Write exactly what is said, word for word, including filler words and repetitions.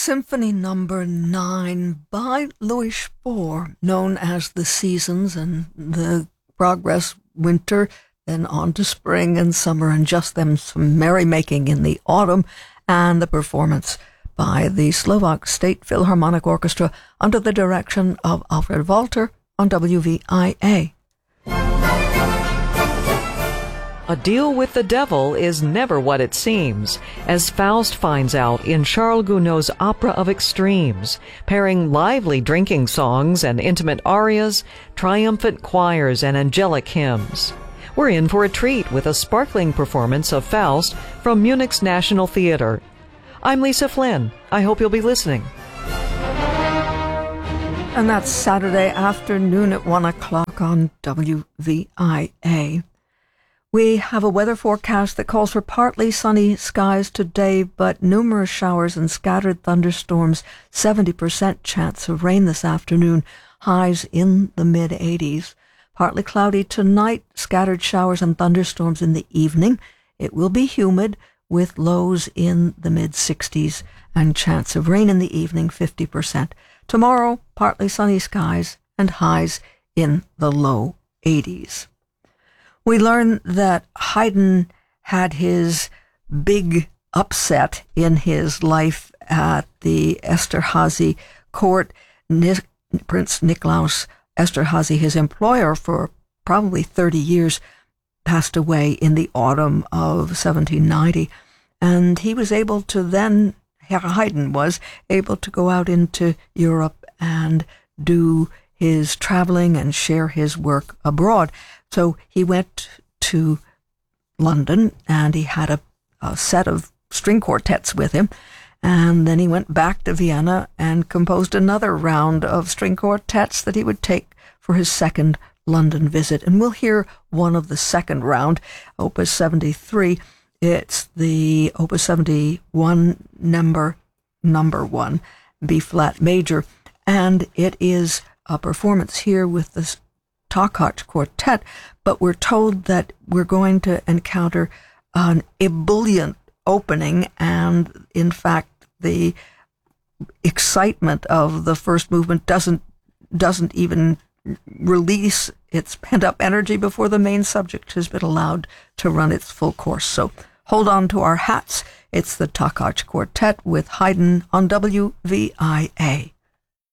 Symphony Number Nine by Louis Spohr, known as The Seasons and the Progress Winter, then on to Spring and Summer, and just then some merrymaking in the autumn, and the performance by the Slovak State Philharmonic Orchestra under the direction of Alfred Walter on W V I A. A deal with the devil is never what it seems, as Faust finds out in Charles Gounod's Opera of Extremes, pairing lively drinking songs and intimate arias, triumphant choirs, and angelic hymns. We're in for a treat with a sparkling performance of Faust from Munich's National Theatre. I'm Lisa Flynn. I hope you'll be listening. And that's Saturday afternoon at one o'clock on W V I A. We have a weather forecast that calls for partly sunny skies today, but numerous showers and scattered thunderstorms, seventy percent chance of rain this afternoon, highs in the mid-eighties. Partly cloudy tonight, scattered showers and thunderstorms in the evening. It will be humid with lows in the mid-sixties and chance of rain in the evening, fifty percent. Tomorrow, partly sunny skies and highs in the low eighties. We learn that Haydn had his big upset in his life at the Esterházy court. Ni- Prince Niklaus Esterházy, his employer for probably thirty years, passed away in the autumn of seventeen ninety. And he was able to then, Herr Haydn was able to go out into Europe and do his traveling and share his work abroad. So he went to London and he had a, a set of string quartets with him. And then he went back to Vienna and composed another round of string quartets that he would take for his second London visit. And we'll hear one of the second round, Opus seventy-three. It's the Opus seventy-one number, number one, B-flat major. And it is a performance here with the Takács Quartet, but we're told that we're going to encounter an ebullient opening, and in fact the excitement of the first movement doesn't doesn't even release its pent-up energy before the main subject has been allowed to run its full course. So hold on to our hats. It's the Takács Quartet with Haydn on W V I A.